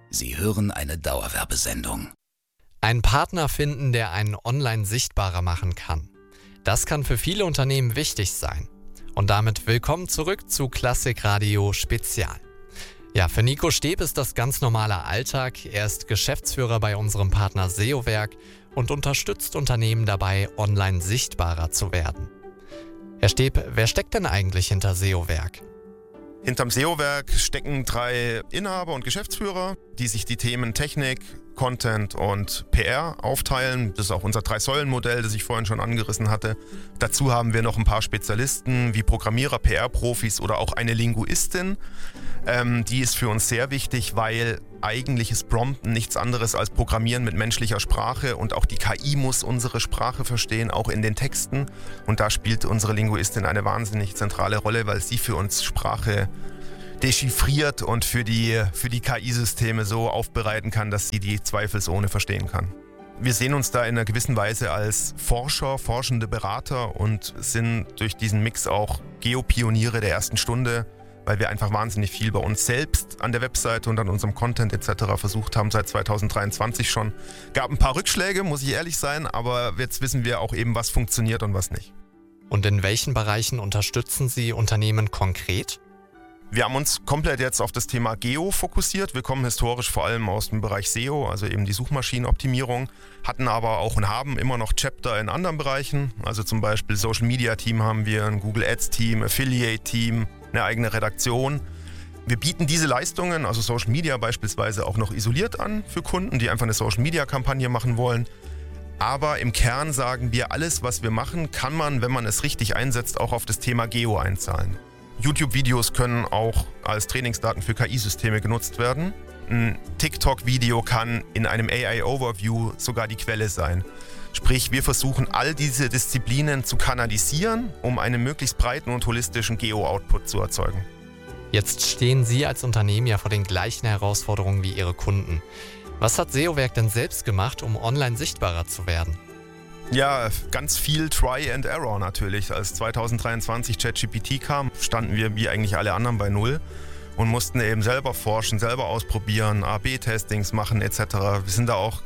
Sie hören eine Dauerwerbesendung. Einen Partner finden, der einen online sichtbarer machen kann. Das kann für viele Unternehmen wichtig sein. Und damit willkommen zurück zu Klassikradio Spezial. Ja, für Nico Steb ist das ganz normaler Alltag. Er ist Geschäftsführer bei unserem Partner SEOwerk und unterstützt Unternehmen dabei, online sichtbarer zu werden. Herr Steb, wer steckt denn eigentlich hinter SEOwerk? Hinterm SEOwerk stecken 3 Inhaber und Geschäftsführer, die sich die Themen Technik, Content und PR aufteilen. Das ist auch unser 3-Säulen-Modell, das ich vorhin schon angerissen hatte. Dazu haben wir noch ein paar Spezialisten wie Programmierer, PR-Profis oder auch eine Linguistin. Die ist für uns sehr wichtig, weil eigentlich ist Prompten nichts anderes als Programmieren mit menschlicher Sprache und auch die KI muss unsere Sprache verstehen, auch in den Texten. Und da spielt unsere Linguistin eine wahnsinnig zentrale Rolle, weil sie für uns Sprache dechiffriert und für die KI-Systeme so aufbereiten kann, dass sie die zweifelsohne verstehen kann. Wir sehen uns da in einer gewissen Weise als Forscher, forschende Berater und sind durch diesen Mix auch Geopioniere der ersten Stunde, weil wir einfach wahnsinnig viel bei uns selbst an der Webseite und an unserem Content etc. versucht haben, seit 2023 schon. Gab ein paar Rückschläge, muss ich ehrlich sein, aber jetzt wissen wir auch eben, was funktioniert und was nicht. Und in welchen Bereichen unterstützen Sie Unternehmen konkret? Wir haben uns komplett jetzt auf das Thema Geo fokussiert. Wir kommen historisch vor allem aus dem Bereich SEO, also eben die Suchmaschinenoptimierung, hatten aber auch und haben immer noch Chapter in anderen Bereichen. Also zum Beispiel Social Media Team haben wir, ein Google Ads Team, Affiliate Team, eine eigene Redaktion. Wir bieten diese Leistungen, also Social Media beispielsweise, auch noch isoliert an für Kunden, die einfach eine Social Media Kampagne machen wollen. Aber im Kern sagen wir, alles, was wir machen, kann man, wenn man es richtig einsetzt, auch auf das Thema Geo einzahlen. YouTube-Videos können auch als Trainingsdaten für KI-Systeme genutzt werden. Ein TikTok-Video kann in einem AI-Overview sogar die Quelle sein. Sprich, wir versuchen all diese Disziplinen zu kanalisieren, um einen möglichst breiten und holistischen Geo-Output zu erzeugen. Jetzt stehen Sie als Unternehmen ja vor den gleichen Herausforderungen wie Ihre Kunden. Was hat SEOwerk denn selbst gemacht, um online sichtbarer zu werden? Ja, ganz viel Try and Error natürlich. Als 2023 ChatGPT kam, standen wir wie eigentlich alle anderen bei Null und mussten eben selber forschen, selber ausprobieren, A/B-Testings machen etc. Wir sind da auch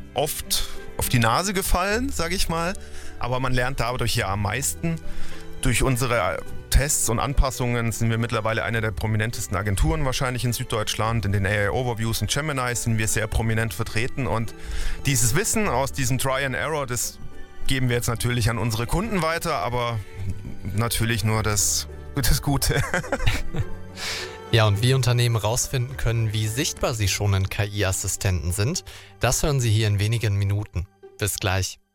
oft auf die Nase gefallen, sage ich mal, aber man lernt dadurch ja am meisten. Durch unsere Tests und Anpassungen sind wir mittlerweile eine der prominentesten Agenturen wahrscheinlich in Süddeutschland. In den AI-Overviews und Gemini sind wir sehr prominent vertreten und dieses Wissen aus diesem Try and Error, das geben wir jetzt natürlich an unsere Kunden weiter, aber natürlich nur das Gute. Ja, und wie Unternehmen rausfinden können, wie sichtbar sie schon in KI-Assistenten sind, das hören Sie hier in wenigen Minuten. Bis gleich.